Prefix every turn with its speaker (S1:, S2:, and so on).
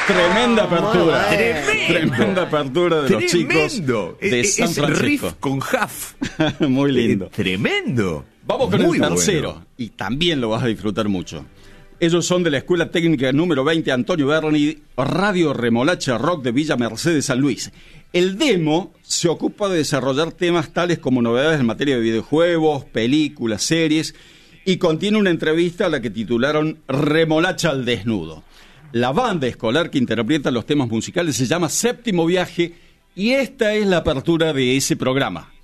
S1: Tremenda apertura.
S2: Tremenda
S1: apertura de los chicos de San Francisco.
S2: Riff con Huff.
S1: Muy lindo.
S2: Tremendo.
S1: Vamos con
S2: Muy
S1: el tercero.
S2: bueno.
S1: Y también lo vas a disfrutar mucho. Ellos son de la Escuela Técnica número 20 Antonio Berni, Radio Remolacha Rock de Villa Mercedes, San Luis. El demo se ocupa de desarrollar temas tales como novedades en materia de videojuegos, películas, series, y contiene una entrevista a la que titularon Remolacha al desnudo. La banda escolar que interpreta los temas musicales se llama Séptimo Viaje, y esta es la apertura de ese programa.